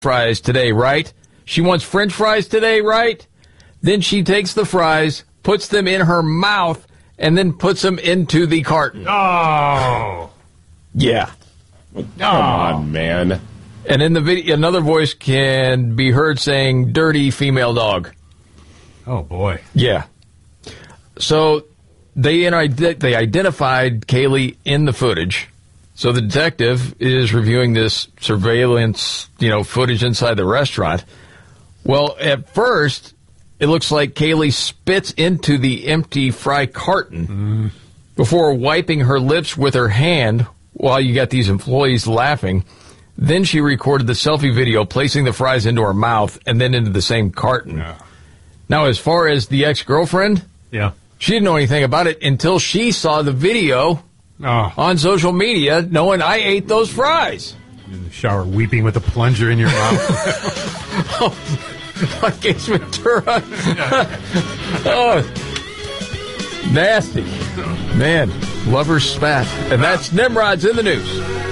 fries today, right? She wants French fries today, right? Then she takes the fries, puts them in her mouth, and then puts them into the carton. Oh. Yeah. Come on, man. And in the video, another voice can be heard saying, dirty female dog. Oh, boy. Yeah. So they identified Kaylee in the footage. So the detective is reviewing this surveillance, footage inside the restaurant. Well, at first, it looks like Kaylee spits into the empty fry carton before wiping her lips with her hand while you got these employees laughing. Then she recorded the selfie video, placing the fries into her mouth and then into the same carton. Yeah. Now, as far as the ex-girlfriend, she didn't know anything about it until she saw the video on social media, knowing I ate those fries. In the shower, weeping with a plunger in your mouth. Like Ace Ventura. Oh, nasty. Man, lover's spat. And that's Nimrod's in the news.